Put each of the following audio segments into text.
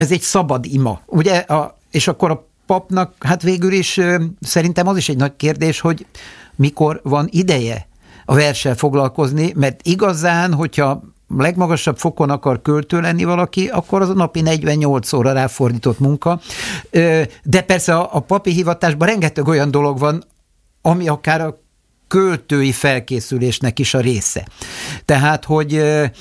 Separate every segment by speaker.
Speaker 1: Ez egy szabad ima, ugye? És akkor a papnak, hát végül is szerintem az is egy nagy kérdés, hogy mikor van ideje a verssel foglalkozni, mert igazán, hogyha legmagasabb fokon akar költő lenni valaki, akkor az a napi 48 óra ráfordított munka. De persze a papi hivatásban rengeteg olyan dolog van, ami akár a költői felkészülésnek is a része. Tehát, hogy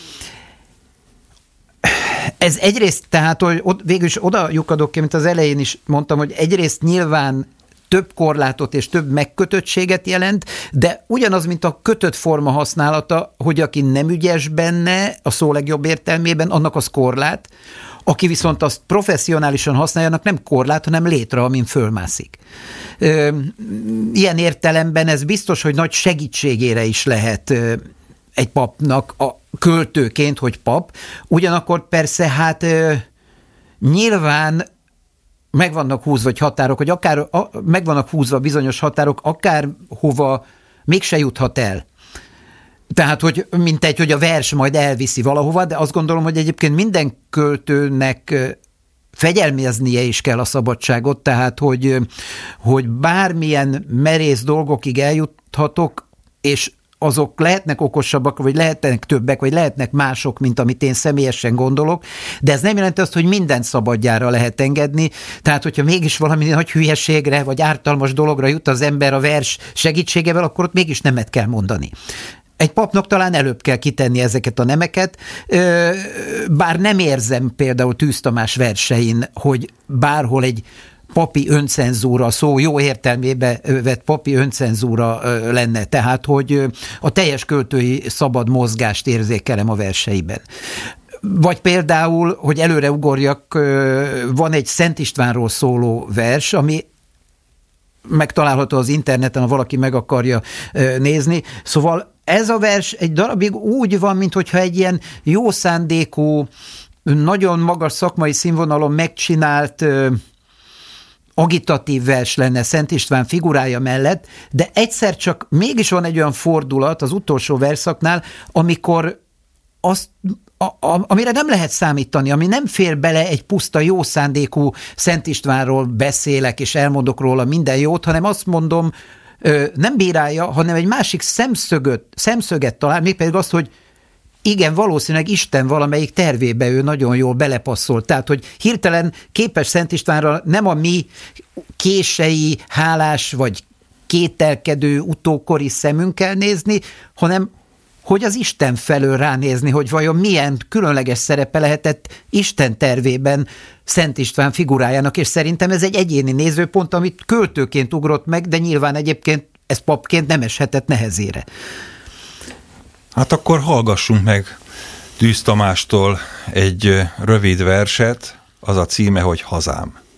Speaker 1: ez egyrészt, tehát, hogy végül is oda lyukadok ki, mint az elején is mondtam, hogy egyrészt nyilván több korlátot és több megkötöttséget jelent, de ugyanaz, mint a kötött forma használata, hogy aki nem ügyes benne, a szó legjobb értelmében, annak az korlát, aki viszont azt professzionálisan használja, annak nem korlát, hanem létre, amin fölmászik. Ilyen értelemben ez biztos, hogy nagy segítségére is lehet egy papnak, a költőként, hogy pap. Ugyanakkor persze hát nyilván meg vannak húzva egy határok, hogy akár meg vannak húzva bizonyos határok, akár hova mégse juthat el. Tehát, hogy mintegy, hogy a vers majd elviszi valahova, de azt gondolom, hogy egyébként minden költőnek fegyelmeznie is kell a szabadságot, tehát, hogy bármilyen merész dolgokig eljuthatok, és azok lehetnek okosabbak, vagy lehetnek többek, vagy lehetnek mások, mint amit én személyesen gondolok, de ez nem jelenti azt, hogy mindent szabadjára lehet engedni, tehát hogyha mégis valami nagy hülyeségre, vagy ártalmas dologra jut az ember a vers segítségevel, akkor ott mégis nemet kell mondani. Egy papnak talán előbb kell kitenni ezeket a nemeket, bár nem érzem például Tűz Tamás versein, hogy bárhol egy papi öncenzúra, szó jó értelmébe vett papi öncenzúra lenne. Tehát, hogy a teljes költői szabad mozgást érzékelem a verseiben. Vagy például, hogy előre ugorjak, van egy Szent Istvánról szóló vers, ami megtalálható az interneten, ha valaki meg akarja nézni. Szóval ez a vers egy darabig úgy van, mintha egy ilyen jó szándékú, nagyon magas szakmai színvonalon megcsinált agitatív vers lenne Szent István figurája mellett, de egyszer csak mégis van egy olyan fordulat az utolsó verszaknál, amikor amire nem lehet számítani, ami nem fér bele egy puszta jó szándékú Szent Istvánról beszélek, és elmondok róla minden jót, hanem azt mondom, nem bírálja, hanem egy másik szemszöget talál, mégpedig azt, hogy igen, valószínűleg Isten valamelyik tervébe ő nagyon jól belepasszolt. Tehát, hogy hirtelen képes Szent Istvánra nem a mi kései, hálás vagy kételkedő utókori szemünkkel nézni, hanem hogy az Isten felől ránézni, hogy vajon milyen különleges szerepe lehetett Isten tervében Szent István figurájának, és szerintem ez egy egyéni nézőpont, amit költőként ugrott meg, de nyilván egyébként ez papként nem eshetett nehezére.
Speaker 2: Hát akkor hallgassunk meg Tűz Tamástól egy rövid verset, az a címe, hogy Hazám.